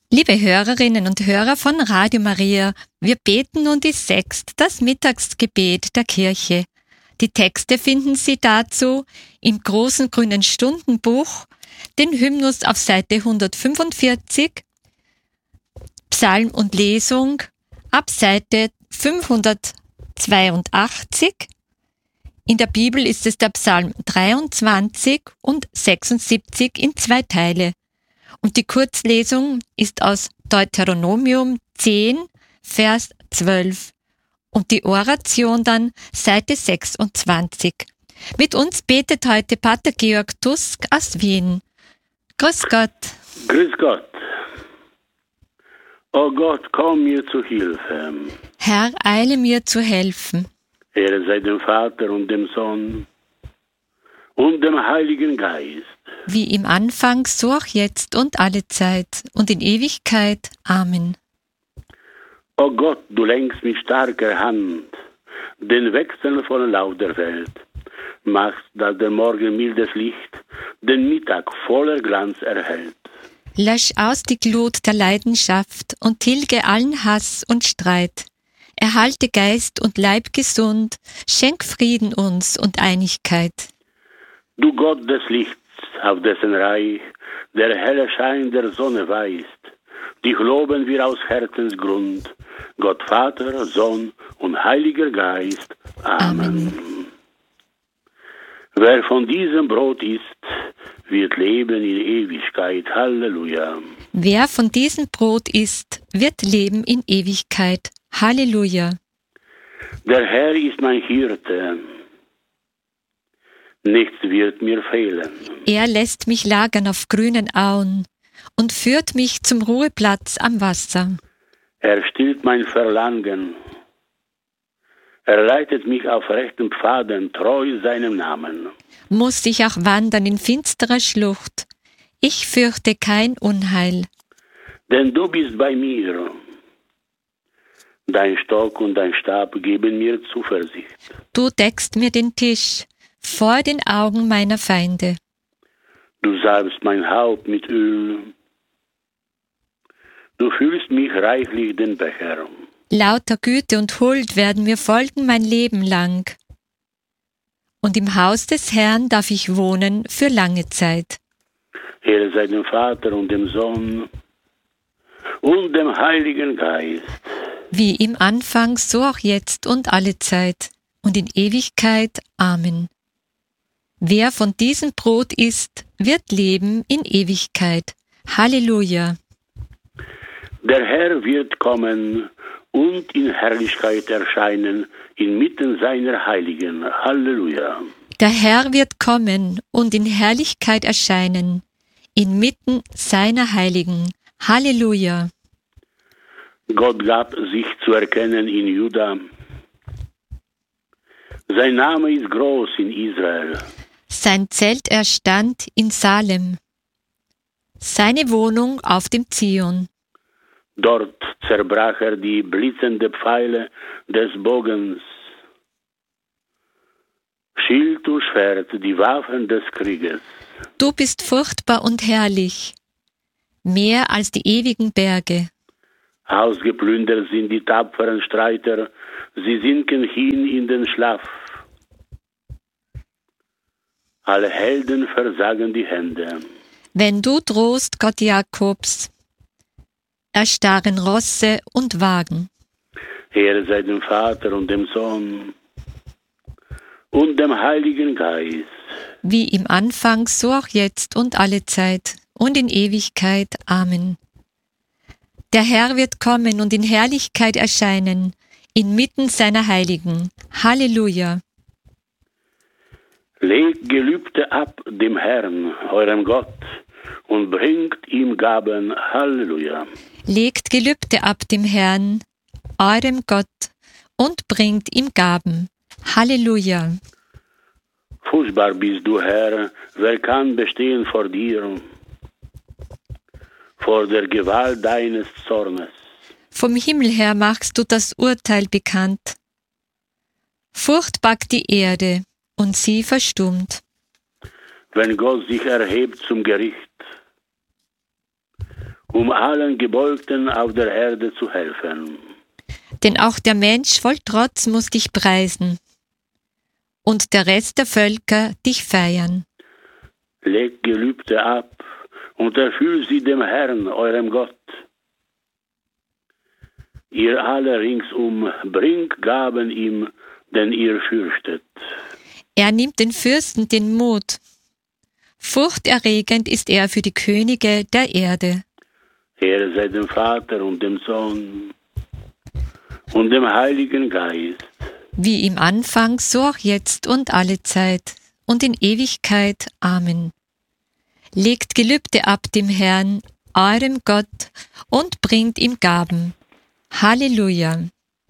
Liebe Hörerinnen und Hörer von Radio Maria, wir beten nun die Sext, das Mittagsgebet der Kirche. Die Texte finden Sie dazu im großen grünen Stundenbuch, den Hymnus auf Seite 145, Psalm und Lesung ab Seite 582. In der Bibel ist es der Psalm 23 und 76 in 2 Teile. Und die Kurzlesung ist aus Deuteronomium 10, Vers 12. Und die Oration dann Seite 26. Mit uns betet heute Pater Georg Tusk aus Wien. Grüß Gott. Grüß Gott. O Gott, komm mir zu Hilfe. Herr, eile mir zu helfen. Ehre sei dem Vater und dem Sohn und dem Heiligen Geist. Wie im Anfang, so auch jetzt und alle Zeit und in Ewigkeit. Amen. O Gott, du lenkst mit starker Hand den wechselvollen Lauf der Welt, machst, dass der Morgen mildes Licht den Mittag voller Glanz erhält. Lösch aus die Glut der Leidenschaft und tilge allen Hass und Streit. Erhalte Geist und Leib gesund, schenk Frieden uns und Einigkeit. Du Gott des Lichts, auf dessen Reich der helle Schein der Sonne weist, dich loben wir aus Herzensgrund, Gott Vater, Sohn und Heiliger Geist. Amen. Wer von diesem Brot isst, wird leben in Ewigkeit. Halleluja. Wer von diesem Brot isst, wird leben in Ewigkeit. Halleluja. Der Herr ist mein Hirte, nichts wird mir fehlen. Er lässt mich lagern auf grünen Auen und führt mich zum Ruheplatz am Wasser. Er stillt mein Verlangen. Er leitet mich auf rechten Pfaden, treu seinem Namen. Muss ich auch wandern in finsterer Schlucht, ich fürchte kein Unheil. Denn du bist bei mir. Dein Stock und dein Stab geben mir Zuversicht. Du deckst mir den Tisch vor den Augen meiner Feinde. Du salbst mein Haupt mit Öl. Du füllst mich reichlich den Becher. Lauter Güte und Huld werden mir folgen mein Leben lang. Und im Haus des Herrn darf ich wohnen für lange Zeit. Ehre sei dem Vater und dem Sohn und dem Heiligen Geist. Wie im Anfang, so auch jetzt und alle Zeit und in Ewigkeit. Amen. Wer von diesem Brot isst, wird leben in Ewigkeit. Halleluja. Der Herr wird kommen und in Herrlichkeit erscheinen inmitten seiner Heiligen. Halleluja. Der Herr wird kommen und in Herrlichkeit erscheinen inmitten seiner Heiligen. Halleluja. Gott gab sich zu erkennen in Juda. Sein Name ist groß in Israel. Sein Zelt erstand in Salem. Seine Wohnung auf dem Zion. Dort zerbrach er die blitzende Pfeile des Bogens. Schild und Schwert, die Waffen des Krieges. Du bist furchtbar und herrlich, mehr als die ewigen Berge. Ausgeplündert sind die tapferen Streiter, sie sinken hin in den Schlaf. Alle Helden versagen die Hände. Wenn du drohst, Gott Jakobs, erstarren Rosse und Wagen. Ehre sei dem Vater und dem Sohn und dem Heiligen Geist. Wie im Anfang, so auch jetzt und alle Zeit und in Ewigkeit. Amen. Der Herr wird kommen und in Herrlichkeit erscheinen, inmitten seiner Heiligen. Halleluja. Legt Gelübde ab dem Herrn, eurem Gott, und bringt ihm Gaben. Halleluja. Legt Gelübde ab dem Herrn, eurem Gott, und bringt ihm Gaben. Halleluja. Furchtbar bist du, Herr, wer kann bestehen vor dir, vor der Gewalt deines Zornes? Vom Himmel her machst du das Urteil bekannt. Furcht packt die Erde, und sie verstummt. Wenn Gott sich erhebt zum Gericht um allen Gebeugten auf der Erde zu helfen. Denn auch der Mensch voll Trotz muss dich preisen und der Rest der Völker dich feiern. Legt Gelübde ab und erfüllt sie dem Herrn, eurem Gott. Ihr alle ringsum bringt Gaben ihm, denn ihr fürchtet. Er nimmt den Fürsten den Mut. Furchterregend ist er für die Könige der Erde. Ehre sei dem Vater und dem Sohn und dem Heiligen Geist. Wie im Anfang, so auch jetzt und alle Zeit und in Ewigkeit. Amen. Legt Gelübde ab dem Herrn, eurem Gott, und bringt ihm Gaben. Halleluja.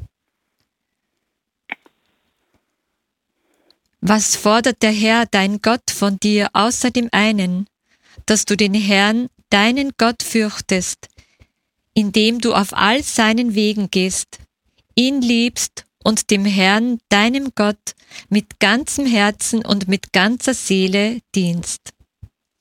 Was fordert der Herr, dein Gott, von dir, außer dem einen, dass du den Herrn, deinen Gott, fürchtest, indem du auf all seinen Wegen gehst, ihn liebst und dem Herrn, deinem Gott, mit ganzem Herzen und mit ganzer Seele dienst.